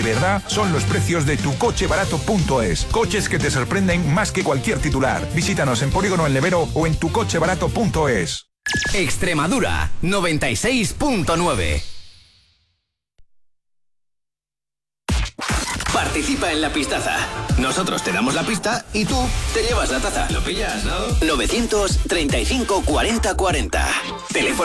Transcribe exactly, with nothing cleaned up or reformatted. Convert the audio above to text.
de verdad son los precios de tu coche barato punto es. Coches que te sorprenden más que cualquier titular. Visítanos en Polígono El Levero o en tu coche barato punto es. Extremadura noventa y seis punto nueve. Participa en la pistaza. Nosotros te damos la pista y tú te llevas la taza. ¿Lo pillas, no? novecientos treinta y cinco cuarenta cuarenta. Teléfono